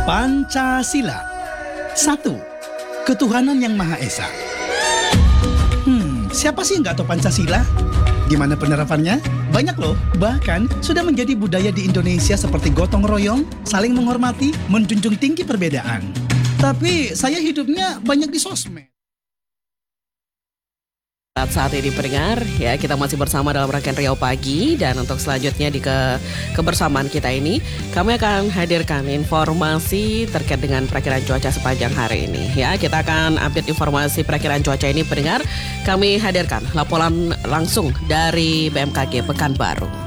Pancasila. 1. Ketuhanan yang Maha Esa. Siapa sih yang nggak tahu Pancasila? Gimana penerapannya? Banyak loh, bahkan sudah menjadi budaya di Indonesia seperti gotong royong, saling menghormati, menjunjung tinggi perbedaan. Tapi saya hidupnya banyak di sosmed. Saat ini pendengar, ya kita masih bersama dalam rangkaian Riau Pagi, dan untuk selanjutnya di kebersamaan kita ini kami akan hadirkan informasi terkait dengan perakiraan cuaca sepanjang hari ini. Ya, kita akan update informasi perakiraan cuaca ini pendengar. Kami hadirkan laporan langsung dari BMKG Pekanbaru.